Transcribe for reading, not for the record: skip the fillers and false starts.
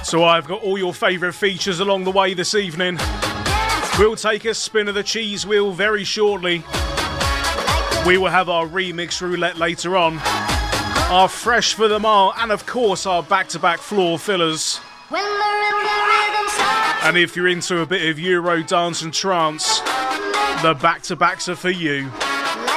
So I've got all your favourite features along the way this evening. We'll take a spin of the cheese wheel very shortly. We will have our remix roulette later on. Our fresh for the mile, and of course our back-to-back floor fillers. And if you're into a bit of Euro dance and trance, the back-to-backs are for you.